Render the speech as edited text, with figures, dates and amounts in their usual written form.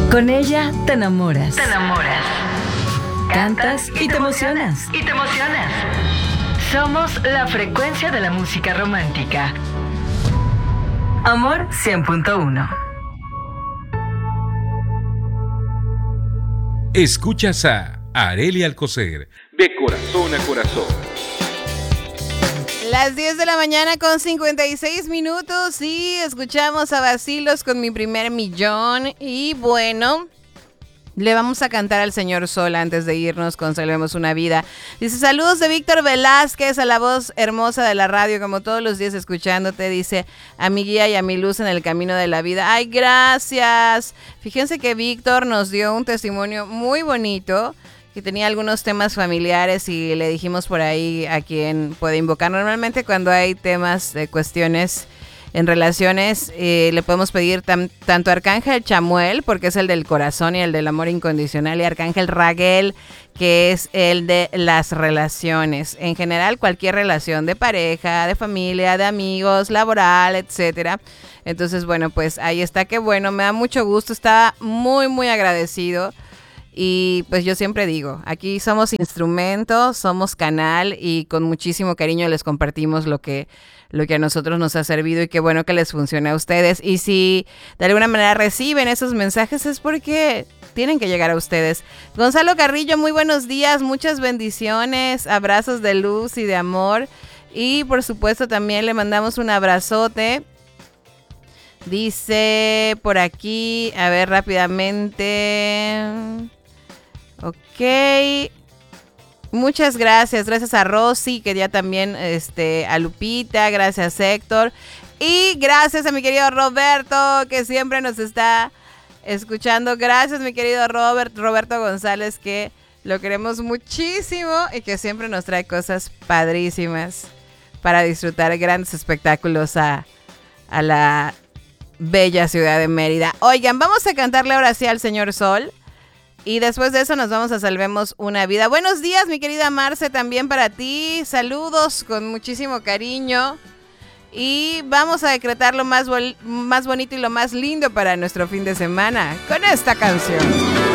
Con ella te enamoras. Te enamoras. Cantas y te emocionas. Y te emocionas. Somos la frecuencia de la música romántica. Amor 100.1. Escuchas a Arely Alcocer, de corazón a corazón. Las 10 de la mañana con 56 minutos y escuchamos a Bacilos con Mi Primer Millón. Y bueno, le vamos a cantar al señor Sol antes de irnos con Salvemos una Vida. Dice, saludos de Víctor Velázquez, a la voz hermosa de la radio, como todos los días escuchándote. Dice, a mi guía y a mi luz en el camino de la vida. ¡Ay, gracias! Fíjense que Víctor nos dio un testimonio muy bonito, que tenía algunos temas familiares y le dijimos por ahí a quien puede invocar. Normalmente cuando hay temas de cuestiones en relaciones, le podemos pedir tanto a Arcángel Chamuel, porque es el del corazón y el del amor incondicional, y Arcángel Raguel, que es el de las relaciones. En general, cualquier relación de pareja, de familia, de amigos, laboral, etcétera. Entonces, bueno, pues ahí está. Qué bueno, me da mucho gusto. Estaba muy, muy agradecido. Y pues yo siempre digo, aquí somos instrumento, somos canal y con muchísimo cariño les compartimos lo que a nosotros nos ha servido y qué bueno que les funcione a ustedes. Y si de alguna manera reciben esos mensajes es porque tienen que llegar a ustedes. Gonzalo Carrillo, muy buenos días, muchas bendiciones, abrazos de luz y de amor. Y por supuesto también le mandamos un abrazote. Dice por aquí, a ver rápidamente... Ok, muchas gracias a Rosy, que ya también, a Lupita, gracias Héctor, y gracias a mi querido Roberto, que siempre nos está escuchando. Gracias mi querido Roberto González, que lo queremos muchísimo y que siempre nos trae cosas padrísimas para disfrutar grandes espectáculos a la bella ciudad de Mérida. Oigan, vamos a cantarle ahora sí al señor Sol. Y después de eso nos vamos a Salvemos una Vida. Buenos días, mi querida Marce, también para ti. Saludos con muchísimo cariño. Y vamos a decretar lo más bonito y lo más lindo para nuestro fin de semana con esta canción.